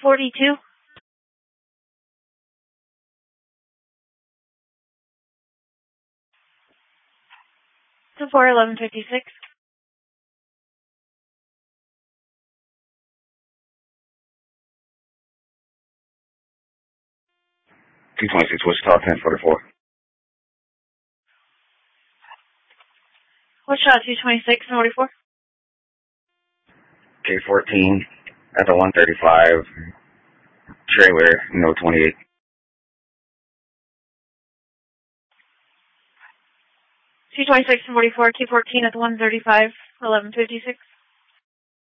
42. 241156. T26 Wichita 1044. Wichita 226 and 44. K14 at the 135 trailer, no 28. 226 and 44, K14 at the 135, 1156.